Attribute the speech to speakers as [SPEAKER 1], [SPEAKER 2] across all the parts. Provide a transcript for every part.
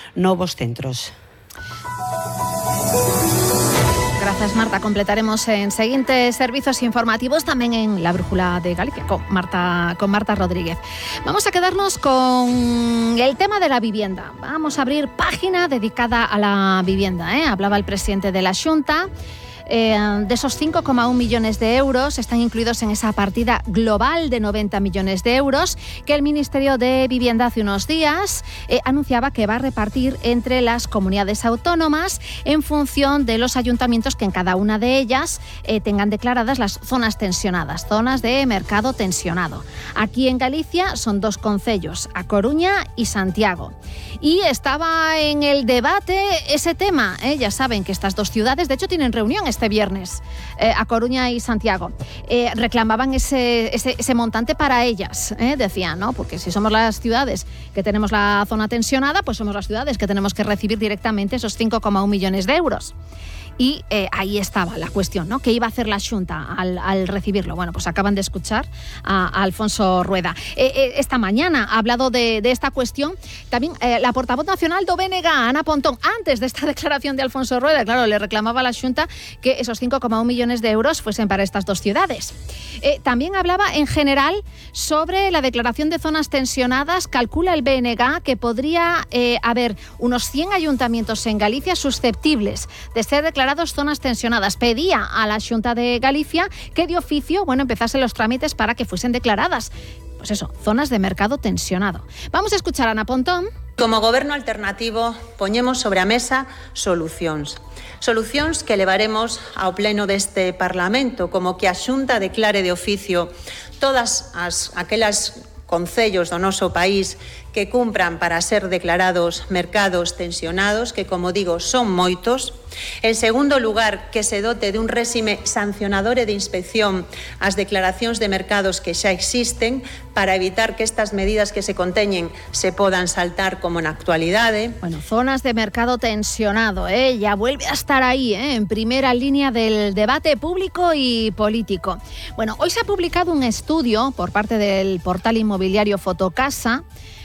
[SPEAKER 1] novos centros.
[SPEAKER 2] Gracias, Marta. Completaremos en siguientes servicios informativos, también en la Brújula de Galicia, con Marta Rodríguez. Vamos a quedarnos con el tema de la vivienda. Vamos a abrir página dedicada a la vivienda. Hablaba el presidente de la Xunta. De esos 5,1 millones de euros están incluidos en esa partida global de 90 millones de euros que el Ministerio de Vivienda hace unos días anunciaba que va a repartir entre las comunidades autónomas en función de los ayuntamientos que en cada una de ellas tengan declaradas las zonas tensionadas, zonas de mercado tensionado. Aquí en Galicia son 2 concellos, A Coruña y Santiago. Y estaba en el debate ese tema. Ya saben que estas 2 ciudades, de hecho, tienen reunión este viernes, A Coruña y Santiago. Reclamaban ese montante para ellas, decían, ¿no? Porque si somos las ciudades que tenemos la zona tensionada, pues somos las ciudades que tenemos que recibir directamente esos 5,1 millones de euros. Y ahí estaba la cuestión, ¿no? ¿Qué iba a hacer la Xunta al recibirlo? Bueno, pues acaban de escuchar a Alfonso Rueda. Esta mañana ha hablado de esta cuestión también la portavoz nacional do BNG, Ana Pontón. Antes de esta declaración de Alfonso Rueda, claro, le reclamaba a la Xunta que esos 5,1 millones de euros fuesen para estas 2 ciudades. También hablaba en general sobre la declaración de zonas tensionadas. Calcula el BNG que podría haber unos 100 ayuntamientos en Galicia susceptibles de ser declarados zonas tensionadas. Pedía a la Xunta de Galicia que de oficio, empezase los trámites para que fuesen declaradas, pues eso, zonas de mercado tensionado. Vamos a escuchar a Ana Pontón.
[SPEAKER 3] Como goberno alternativo, poñemos sobre a mesa solucións que levaremos ao pleno deste Parlamento, como que a Xunta declare de oficio todas aquelas concellos do noso país que cumpran para ser declarados mercados tensionados, que, como digo, son moitos. En segundo lugar, que se dote de un réxime sancionador e de inspección ás declaracións de mercados que xa existen para evitar que estas medidas que se conteñen se podan saltar como na actualidade.
[SPEAKER 2] Bueno, zonas de mercado tensionado, ya vuelve a estar ahí, en primera línea del debate público y político. Bueno, hoy se ha publicado un estudio por parte del portal inmobiliario Fotocasa.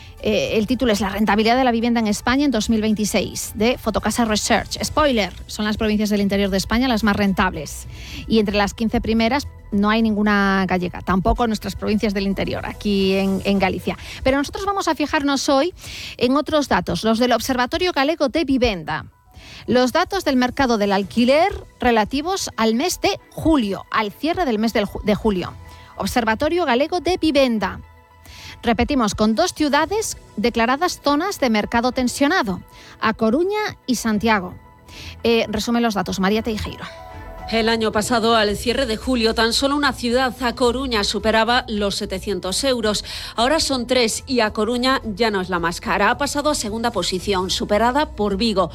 [SPEAKER 2] El título es La rentabilidad de la vivienda en España en 2026, de Fotocasa Research. Spoiler, son las provincias del interior de España las más rentables. Y entre las 15 primeras no hay ninguna gallega, tampoco nuestras provincias del interior, aquí en Galicia. Pero nosotros vamos a fijarnos hoy en otros datos, los del Observatorio Galego de Vivenda. Los datos del mercado del alquiler relativos al mes de julio, al cierre del mes de julio. Observatorio Galego de Vivenda. Repetimos, con 2 ciudades declaradas zonas de mercado tensionado, A Coruña y Santiago. Resume los datos, María Teijeiro.
[SPEAKER 4] El año pasado, al cierre de julio, tan solo una ciudad, A Coruña, superaba los 700 euros. Ahora son 3 y A Coruña ya no es la más cara. Ha pasado a segunda posición, superada por Vigo,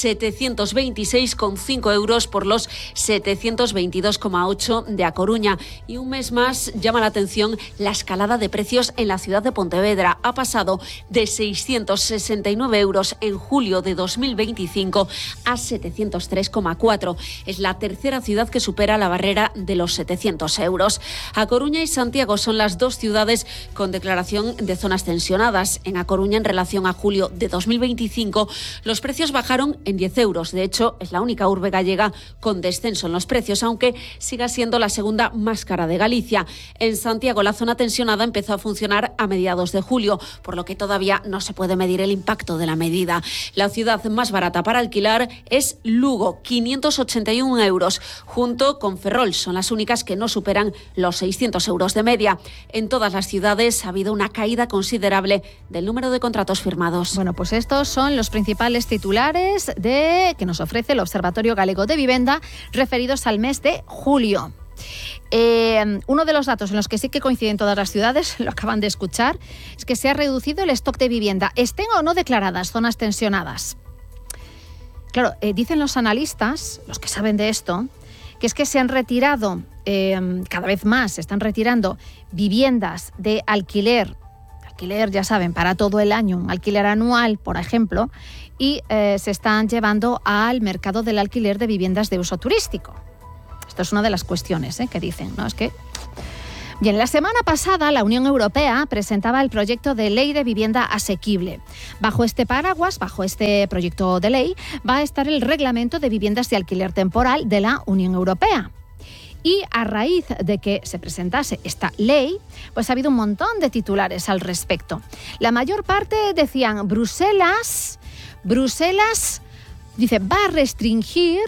[SPEAKER 4] 726,5 euros por los 722,8 de A Coruña. Y un mes más llama la atención la escalada de precios en la ciudad de Pontevedra. Ha pasado de 669 euros en julio de 2025 a 703,4. Es la tercera ciudad que supera la barrera de los 700 euros. A Coruña y Santiago son las 2 ciudades con declaración de zonas tensionadas. En A Coruña, en relación a julio de 2025, los precios bajaron en 10 euros. De hecho, es la única urbe gallega con descenso en los precios, aunque siga siendo la segunda más cara de Galicia. En Santiago, la zona tensionada empezó a funcionar a mediados de julio, por lo que todavía no se puede medir el impacto de la medida. La ciudad más barata para alquilar es Lugo, 581 euros. Junto con Ferrol, son las únicas que no superan los 600 euros de media. En todas las ciudades ha habido una caída considerable del número de contratos firmados.
[SPEAKER 2] Bueno, pues estos son los principales titulares que nos ofrece el Observatorio Galego de Vivenda referidos al mes de julio. Uno de los datos en los que sí que coinciden todas las ciudades, lo acaban de escuchar, es que se ha reducido el stock de vivienda, estén o no declaradas zonas tensionadas. Claro, dicen los analistas, los que saben de esto, que es que se han retirado, cada vez más se están retirando viviendas de alquiler, ya saben, para todo el año, un alquiler anual, por ejemplo, y se están llevando al mercado del alquiler de viviendas de uso turístico. Esto es una de las cuestiones que dicen, ¿no? Es que, Bien, la semana pasada la Unión Europea presentaba el proyecto de ley de vivienda asequible. Bajo este paraguas, bajo este proyecto de ley, va a estar el reglamento de viviendas de alquiler temporal de la Unión Europea. Y a raíz de que se presentase esta ley, pues ha habido un montón de titulares al respecto. La mayor parte decían Bruselas, dice, va a restringir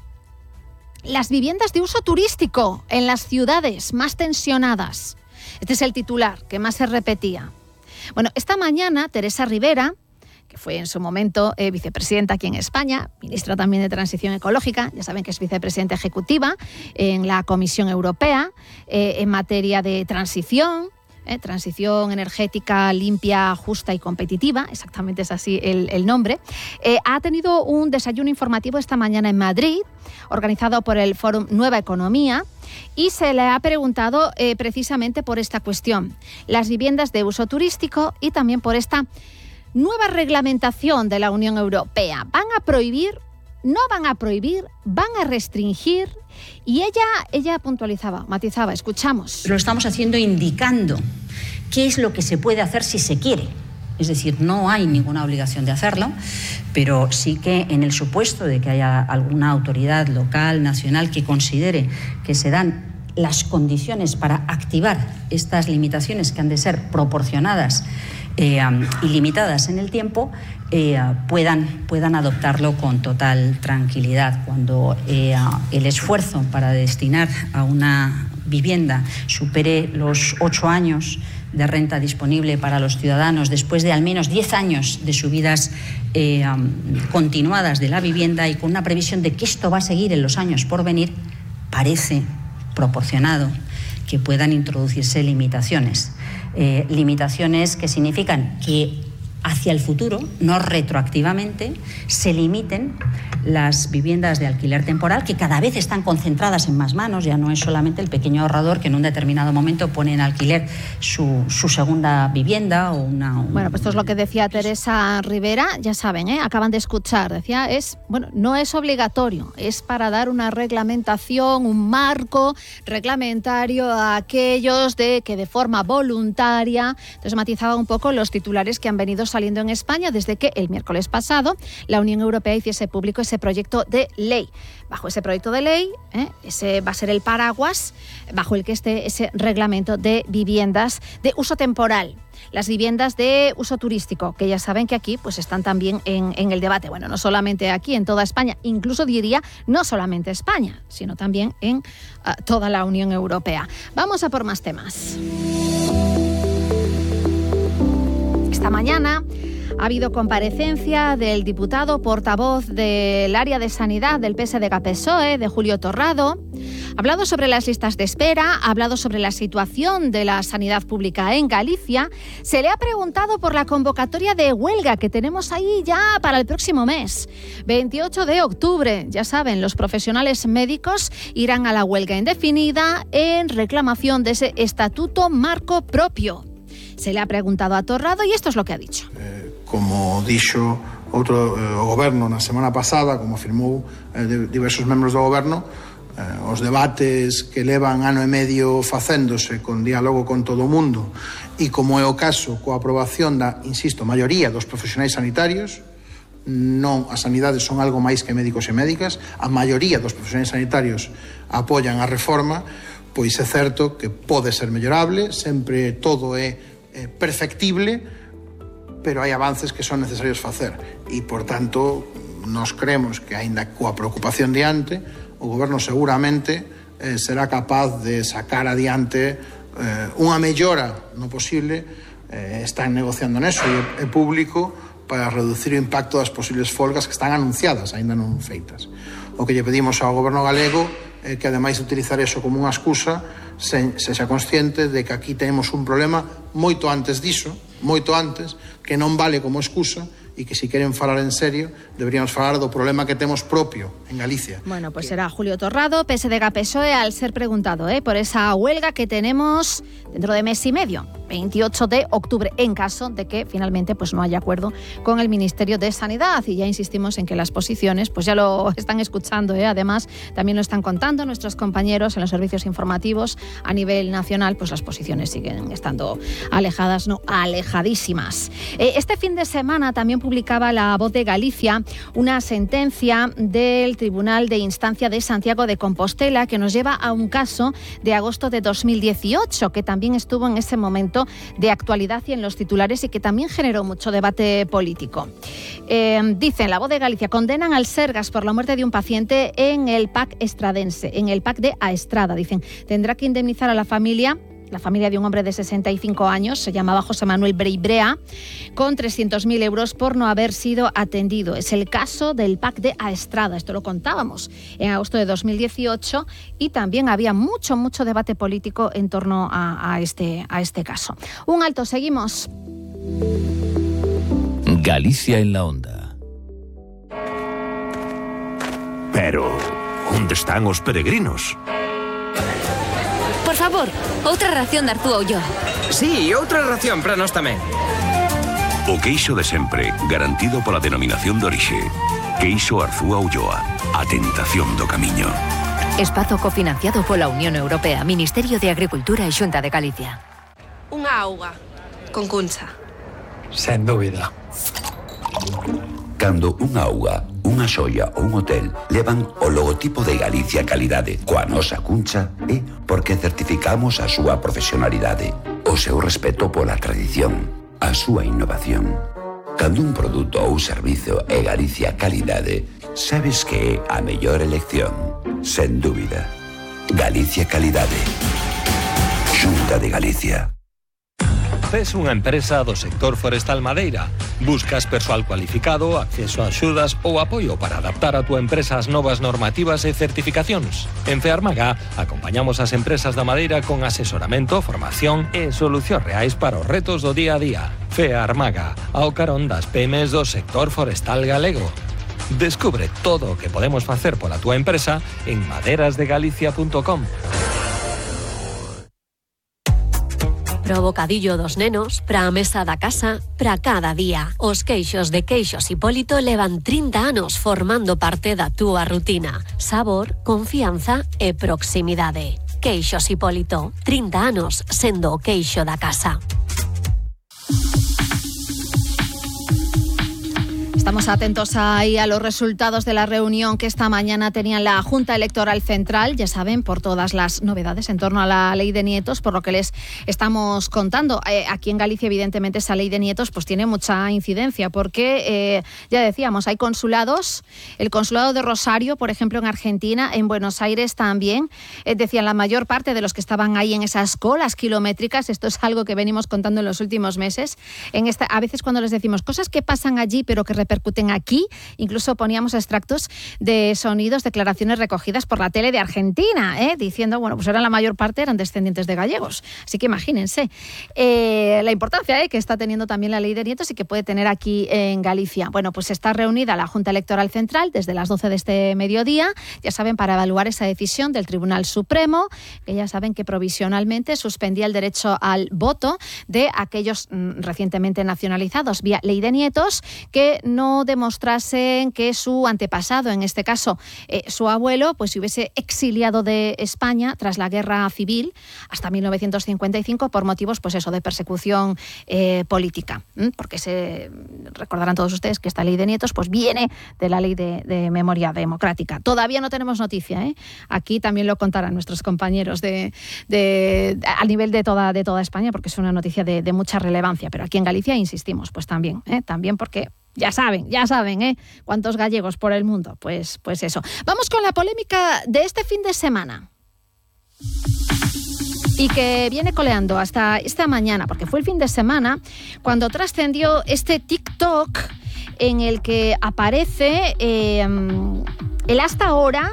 [SPEAKER 2] las viviendas de uso turístico en las ciudades más tensionadas. Este es el titular que más se repetía. Bueno, esta mañana Teresa Rivera, que fue en su momento vicepresidenta aquí en España, ministra también de Transición Ecológica, ya saben que es vicepresidenta ejecutiva en la Comisión Europea en materia de transición energética limpia, justa y competitiva, exactamente es así el nombre, ha tenido un desayuno informativo esta mañana en Madrid, organizado por el Fórum Nueva Economía, y se le ha preguntado precisamente por esta cuestión, las viviendas de uso turístico y también por esta nueva reglamentación de la Unión Europea. ¿Van a prohibir? ¿No van a prohibir? ¿Van a restringir? Y ella puntualizaba, matizaba, escuchamos.
[SPEAKER 1] Lo estamos haciendo indicando qué es lo que se puede hacer si se quiere. Es decir, no hay ninguna obligación de hacerlo, pero sí que en el supuesto de que haya alguna autoridad local, nacional, que considere que se dan las condiciones para activar estas limitaciones que han de ser proporcionadas y limitadas en el tiempo, puedan adoptarlo con total tranquilidad. Cuando el esfuerzo para destinar a una vivienda supere los 8 años de renta disponible para los ciudadanos después de al menos 10 años de subidas continuadas de la vivienda y con una previsión de que esto va a seguir en los años por venir, parece proporcionado que puedan introducirse limitaciones. Limitaciones que significan que hacia el futuro, no retroactivamente, se limiten las viviendas de alquiler temporal, que cada vez están concentradas en más manos. Ya no es solamente el pequeño ahorrador que en un determinado momento pone en alquiler su segunda vivienda o Bueno,
[SPEAKER 2] pues esto es lo que decía Teresa Rivera, ya saben, acaban de escuchar, decía, no es obligatorio, es para dar una reglamentación, un marco reglamentario a aquellos que de forma voluntaria. Entonces matizaba un poco los titulares que han venido saliendo en España desde que el miércoles pasado la Unión Europea hiciese público ese proyecto de ley. Bajo ese proyecto de ley, ese va a ser el paraguas bajo el que esté ese reglamento de viviendas de uso temporal. Las viviendas de uso turístico, que ya saben que aquí pues están también en el debate. Bueno, no solamente aquí, en toda España, incluso diría no solamente España, sino también en toda la Unión Europea. Vamos a por más temas. Esta mañana ha habido comparecencia del diputado portavoz del área de sanidad del PSDG-PSOE, de Julio Torrado. Ha hablado sobre las listas de espera, ha hablado sobre la situación de la sanidad pública en Galicia. Se le ha preguntado por la convocatoria de huelga que tenemos ahí ya para el próximo mes, 28 de octubre. Ya saben, los profesionales médicos irán a la huelga indefinida en reclamación de ese estatuto marco propio. Se le ha preguntado a Torrado y esto es lo que ha dicho.
[SPEAKER 5] Como dixo o Goberno na semana pasada, como afirmou diversos membros do Goberno, os debates que levan ano e medio facéndose con diálogo con todo o mundo e como é o caso coa aprobación da, insisto, maioría dos profesionais sanitarios, non as sanidades son algo máis que médicos e médicas, a maioría dos profesionais sanitarios apoian a reforma, pois é certo que pode ser mellorable, sempre todo é perfectible, pero hai avances que son necesarios facer e, por tanto, nos creemos que, aínda coa preocupación diante, o Goberno seguramente será capaz de sacar adiante unha mellora no posible. Están negociando neso e é público para reducir o impacto das posibles folgas que están anunciadas, aínda non feitas. O que lle pedimos ao Goberno galego é que, ademais de utilizar eso como unha excusa, sexa consciente de que aquí temos un problema moito antes diso, moito antes, que non vale como excusa e que, se queren falar en serio, deberíamos falar do problema que temos propio en Galicia.
[SPEAKER 2] Bueno, pues será Julio Torrado, PSDG-PSOE, al ser preguntado por esa huelga que tenemos dentro de mes y medio, 28 de octubre, en caso de que finalmente pues no haya acuerdo con el Ministerio de Sanidad. Y ya insistimos en que las posiciones, pues ya lo están escuchando, además también lo están contando nuestros compañeros en los servicios informativos a nivel nacional, pues las posiciones siguen estando alejadas, no alejadísimas. Este fin de semana también publicaba La Voz de Galicia una sentencia del Tribunal de Instancia de Santiago de Compostela que nos lleva a un caso de agosto de 2018 que también estuvo en ese momento de actualidad y en los titulares y que también generó mucho debate político. Dicen La Voz de Galicia: condenan al Sergas por la muerte de un paciente en el PAC estradense, en el PAC de Aestrada. Dicen, tendrá que indemnizar a la familia de un hombre de 65 años, se llamaba José Manuel Breibrea, con 300.000 euros por no haber sido atendido. Es el caso del PAC de Aestrada. Esto lo contábamos en agosto de 2018 y también había mucho debate político en torno a este caso. Un alto, seguimos.
[SPEAKER 6] Galicia en la onda.
[SPEAKER 7] Pero, onde están os peregrinos?
[SPEAKER 8] Por favor, outra ración de Artúa Ulloa.
[SPEAKER 9] Sí, outra ración para nós tamén.
[SPEAKER 7] O queixo de sempre, garantido pola denominación de orixe. Queixo Arzúa Ulloa, a tentación do camiño.
[SPEAKER 8] Espazo cofinanciado pola Unión Europea, Ministerio de Agricultura e Xunta de Galicia.
[SPEAKER 10] Unha auga, con cuncha.
[SPEAKER 11] Sen dúbida.
[SPEAKER 12] Cando unha auga, unha xoia ou un hotel levan o logotipo de Galicia Calidade coa nosa cuncha, é porque certificamos a súa profesionalidade, o seu respeto pola tradición, a súa innovación. Cando un produto ou servizo é Galicia Calidade, sabes que é a mellor elección, sen dúbida. Galicia Calidade. Xunta de Galicia.
[SPEAKER 13] Tes unha empresa do sector forestal madeira. Buscas persoal cualificado, acceso a axudas ou apoio para adaptar a túa empresa ás novas normativas e certificacións. En Fearmaga acompañamos as empresas da madeira con asesoramento, formación e solucións reais para os retos do día a día. Fearmaga, ao carón das PMs do sector forestal galego. Descubre todo o que podemos facer pola túa empresa en maderasdegalicia.com.
[SPEAKER 4] Pro bocadillo dos nenos, pra a mesa da casa, pra cada día. Os queixos de Queixos Hipólito levan 30 anos formando parte da túa rutina. Sabor, confianza e proximidade. Queixos Hipólito, 30 anos sendo o queixo da casa.
[SPEAKER 2] Estamos atentos ahí a los resultados de la reunión que esta mañana tenían la Junta Electoral Central, ya saben, por todas las novedades en torno a la ley de nietos, por lo que les estamos contando. Aquí en Galicia, evidentemente, esa ley de nietos pues tiene mucha incidencia, porque, ya decíamos, hay consulados, el consulado de Rosario, por ejemplo, en Argentina, en Buenos Aires también, decían la mayor parte de los que estaban ahí en esas colas kilométricas, esto es algo que venimos contando en los últimos meses, a veces cuando les decimos cosas que pasan allí, pero que repercuten aquí, incluso poníamos extractos de sonidos, declaraciones recogidas por la tele de Argentina, diciendo, bueno, pues ahora la mayor parte eran descendientes de gallegos, así que imagínense la importancia que está teniendo también la ley de nietos y que puede tener aquí en Galicia. Bueno, pues está reunida la Junta Electoral Central desde las 12 de este mediodía, ya saben, para evaluar esa decisión del Tribunal Supremo, que ya saben que provisionalmente suspendía el derecho al voto de aquellos recientemente nacionalizados vía ley de nietos que no demostrasen que su antepasado, en este caso su abuelo, pues se hubiese exiliado de España tras la Guerra Civil hasta 1955 por motivos, pues eso, de persecución política. Porque recordarán todos ustedes que esta ley de nietos pues viene de la ley de memoria democrática. Todavía no tenemos noticia, Aquí también lo contarán nuestros compañeros a nivel de toda España, porque es una noticia de mucha relevancia, pero aquí en Galicia insistimos, pues también porque ya saben, cuántos gallegos por el mundo, pues eso. Vamos con la polémica de este fin de semana y que viene coleando hasta esta mañana, porque fue el fin de semana cuando trascendió este TikTok en el que aparece el hasta ahora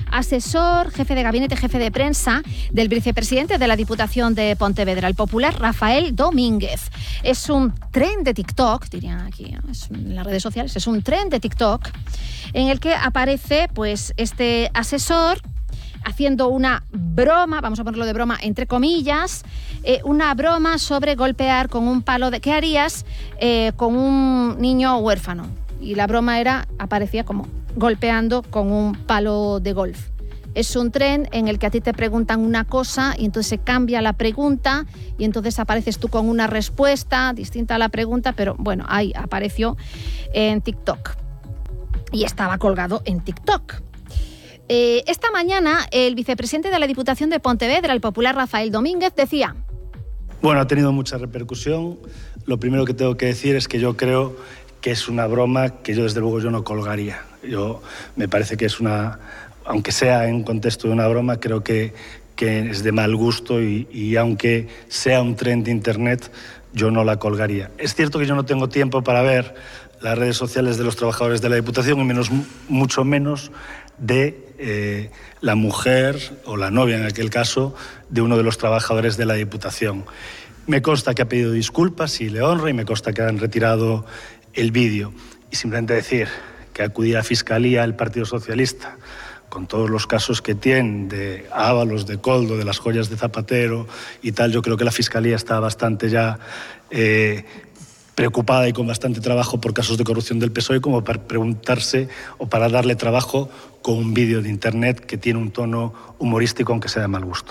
[SPEAKER 2] asesor, jefe de gabinete, jefe de prensa del vicepresidente de la Diputación de Pontevedra, el popular Rafael Domínguez. Es un tren de TikTok, dirían aquí, ¿no? En las redes sociales, es un tren de TikTok en el que aparece pues este asesor haciendo una broma, vamos a ponerlo de broma entre comillas, una broma sobre golpear con un palo de... ¿Qué harías con un niño huérfano? Y la broma aparecía como golpeando con un palo de golf. Es un tren en el que a ti te preguntan una cosa y entonces se cambia la pregunta y entonces apareces tú con una respuesta distinta a la pregunta, pero bueno, ahí apareció en TikTok y estaba colgado en TikTok. Esta mañana el vicepresidente de la Diputación de Pontevedra, el popular Rafael Domínguez, decía...
[SPEAKER 14] Bueno, ha tenido mucha repercusión. Lo primero que tengo que decir es que yo creo que es una broma que yo desde luego yo no colgaría. Me parece que es una... Aunque sea en un contexto de una broma, creo que es de mal gusto y aunque sea un tren de internet, yo no la colgaría. Es cierto que yo no tengo tiempo para ver las redes sociales de los trabajadores de la Diputación y mucho menos de la mujer o la novia, en aquel caso, de uno de los trabajadores de la Diputación. Me consta que ha pedido disculpas y le honra y me consta que han retirado el vídeo. Y simplemente decir que acudí a Fiscalía el Partido Socialista con todos los casos que tienen de Ábalos, de Coldo, de las joyas de Zapatero y tal, yo creo que la Fiscalía está bastante ya preocupada y con bastante trabajo por casos de corrupción del PSOE como para preguntarse o para darle trabajo con un vídeo de internet que tiene un tono humorístico aunque sea de mal gusto.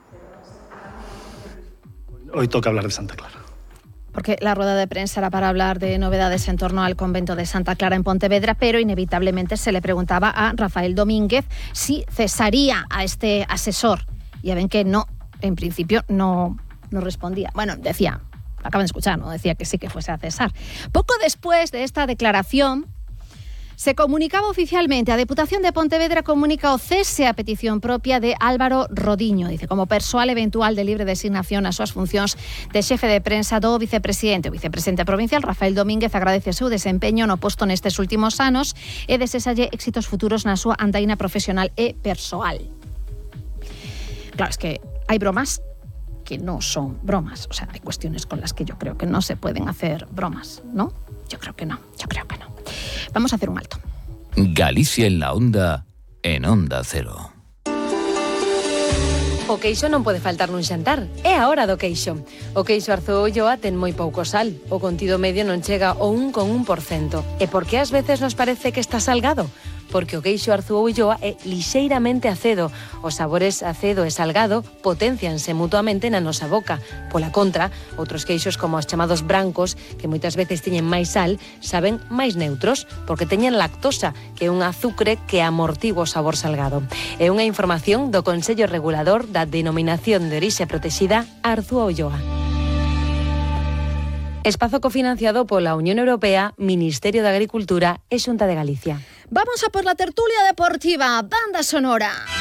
[SPEAKER 14] Hoy toca hablar de Santa Clara.
[SPEAKER 2] Porque la rueda de prensa era para hablar de novedades en torno al convento de Santa Clara en Pontevedra, pero inevitablemente se le preguntaba a Rafael Domínguez si cesaría a este asesor. Ya ven que no, en principio no respondía. Bueno, decía, acaban de escuchar, ¿no? Decía que sí que fuese a cesar. Poco después de esta declaración, se comunicaba oficialmente, a Deputación de Pontevedra comunica o cese a petición propia de Álvaro Rodiño, dice, como persoal eventual de libre designación a súas funcións de xefe de prensa do vicepresidente. O vicepresidente provincial, Rafael Domínguez, agradece o seu desempeño no posto nestes últimos anos e desesalle éxitos futuros na súa andaina profesional e persoal. Claro, es que hai bromas que no son bromas. O sea, hay cuestiones con las que yo creo que no se pueden hacer bromas, ¿no? Yo creo que no. Vamos a hacer un alto.
[SPEAKER 6] Galicia en la onda, en Onda Cero.
[SPEAKER 15] O queixo non pode faltar nun xantar. É a hora do queixo. O queixo Arzúa Ulloa ten moi pouco sal. O contido medio non chega ao 1,1%. E por que ás veces nos parece que está salgado? Porque o queixo Arzúa Ulloa é lixeiramente acedo. Os sabores acedo e salgado potencianse mutuamente na nosa boca. Pola contra, outros queixos como os chamados brancos, que moitas veces teñen máis sal, saben máis neutros, porque teñen lactosa, que é un azucre que amortigua o sabor salgado. É unha información do Consello Regulador da Denominación de Orixe Protexida Arzúa Ulloa. Espazo cofinanciado pola Unión Europea, Ministerio de Agricultura e Xunta de Galicia.
[SPEAKER 2] Vamos a por la tertulia deportiva, banda sonora.